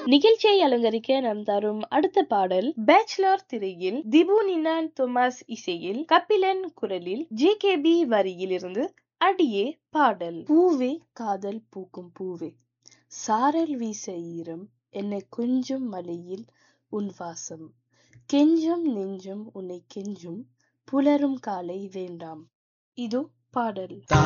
நிகழ்ச்சியை அலங்கரிக்க நாம் தரும் அடுத்த பாடல் பேச்சுலர் திரையில் திபு நின்னான் தொமாஸ் இசையில் கபிலன் குரலில் ஜேகேபி வரியில் இருந்து அடியே பாடல். பூவே காதல் பூக்கும் பூவே, சாரல் வீச ஈரம் என்னை கொஞ்சம் மலையில் உன் வாசம், கெஞ்சும் நெஞ்சும் உன்னை கெஞ்சும் புலரும் காலை வேண்டாம். இதோ பாடல்.